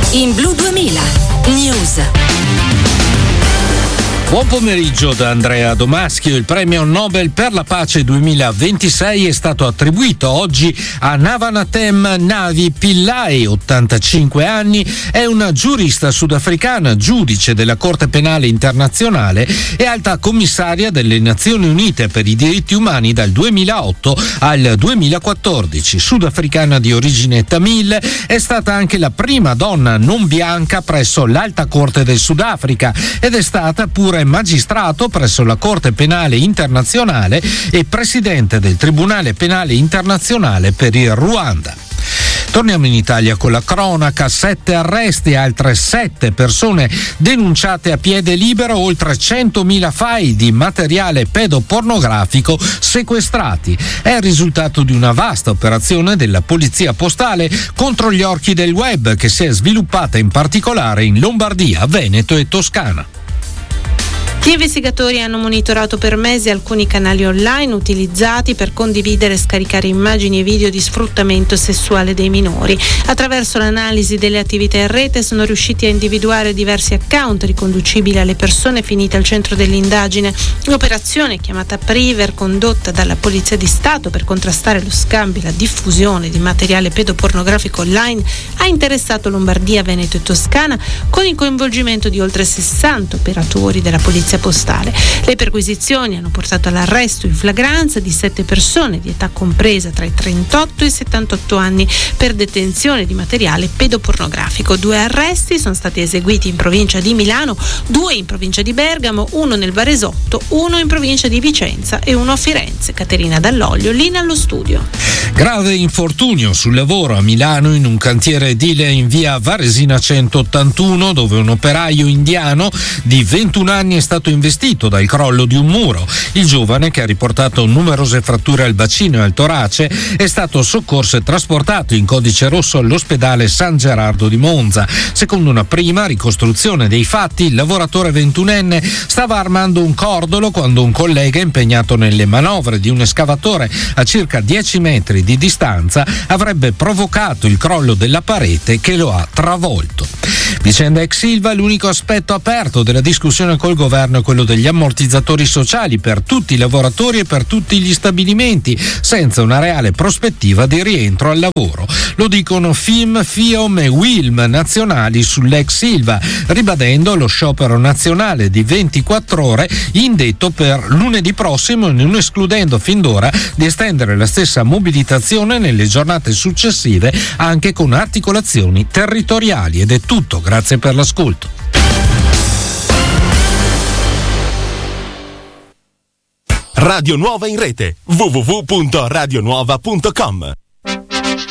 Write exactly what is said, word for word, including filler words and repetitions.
In Blu duemila News. Buon pomeriggio da Andrea Domaschio. Il premio Nobel per la pace duemilaventisei è stato attribuito oggi a Navanatem Navi Pillai, ottantacinque anni, è una giurista sudafricana, giudice della Corte Penale Internazionale e alta commissaria delle Nazioni Unite per i diritti umani dal duemilaotto al duemilaquattordici. Sudafricana di origine tamil, è stata anche la prima donna non bianca presso l'Alta Corte del Sudafrica ed è stata pure magistrato presso la Corte Penale Internazionale e presidente del Tribunale Penale Internazionale per il Ruanda. Torniamo in Italia con la cronaca: sette arresti, altre sette persone denunciate a piede libero, oltre centomila file di materiale pedopornografico sequestrati. È il risultato di una vasta operazione della Polizia Postale contro gli orchi del web che si è sviluppata in particolare in Lombardia, Veneto e Toscana. Gli investigatori hanno monitorato per mesi alcuni canali online utilizzati per condividere e scaricare immagini e video di sfruttamento sessuale dei minori. Attraverso l'analisi delle attività in rete sono riusciti a individuare diversi account riconducibili alle persone finite al centro dell'indagine. L'operazione, chiamata Priver, condotta dalla Polizia di Stato per contrastare lo scambio e la diffusione di materiale pedopornografico online, ha interessato Lombardia, Veneto e Toscana con il coinvolgimento di oltre sessanta operatori della Polizia Postale. Le perquisizioni hanno portato all'arresto in flagranza di sette persone di età compresa tra i trentotto e i settantotto anni per detenzione di materiale pedopornografico. Due arresti sono stati eseguiti in provincia di Milano, due in provincia di Bergamo, uno nel Varesotto, uno in provincia di Vicenza e uno a Firenze. Caterina Dall'Oglio, Lina allo studio. Grave infortunio sul lavoro a Milano in un cantiere edile in via Varesina centottantuno, dove un operaio indiano di ventuno anni è stato investito dal crollo di un muro. Il giovane, che ha riportato numerose fratture al bacino e al torace, è stato soccorso e trasportato in codice rosso all'ospedale San Gerardo di Monza. Secondo una prima ricostruzione dei fatti, il lavoratore ventunenne stava armando un cordolo quando un collega, impegnato nelle manovre di un escavatore a circa dieci metri di distanza, avrebbe provocato il crollo della parete che lo ha travolto. Vicenda ex Ilva: l'unico aspetto aperto della discussione col governo è quello degli ammortizzatori sociali per tutti i lavoratori e per tutti gli stabilimenti, senza una reale prospettiva di rientro al lavoro. Lo dicono F I M, FIOM e WILM nazionali sull'ex Ilva, ribadendo lo sciopero nazionale di ventiquattro ore indetto per lunedì prossimo e non escludendo fin d'ora di estendere la stessa mobilitazione nelle giornate successive anche con articolazioni territoriali. Ed è tutto, grazie per l'ascolto. Radio Nuova in rete w w w punto radio nuova punto com